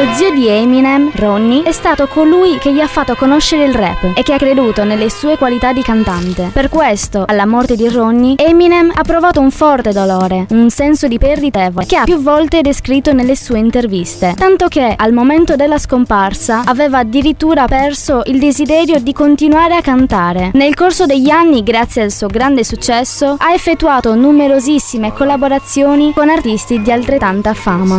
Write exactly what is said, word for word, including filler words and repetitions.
Lo zio di Eminem, Ronnie, è stato colui che gli ha fatto conoscere il rap e che ha creduto nelle sue qualità di cantante. Per questo, alla morte di Ronnie, Eminem ha provato un forte dolore, un senso di perdita che ha più volte descritto nelle sue interviste, tanto che al momento della scomparsa aveva addirittura perso il desiderio di continuare a cantare. Nel corso degli anni, grazie al suo grande successo, ha effettuato numerosissime collaborazioni con artisti di altrettanta fama.